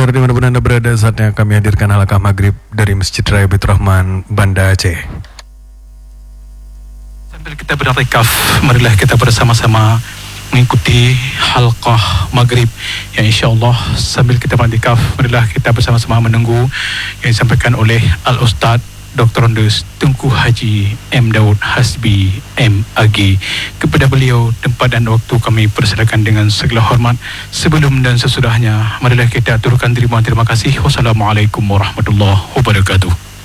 pendengar dimanapun Anda berada, saatnya kami hadirkan halaqah maghrib dari Masjid Raya Baitur Rahman, Banda Aceh. Sambil kita beriktikaf, marilah kita bersama-sama mengikuti halaqah maghrib yang insyaAllah sambil kita beriktikaf, marilah kita bersama-sama menunggu yang disampaikan oleh Al-Ustaz Dr. Andes Tunku Haji M. Daud Hasbi M.Ag. Kepada beliau, tempat dan waktu kami persilakan dengan segala hormat. Sebelum dan sesudahnya, marilah kita aturkan terima kasih. Wassalamualaikum warahmatullahi wabarakatuh.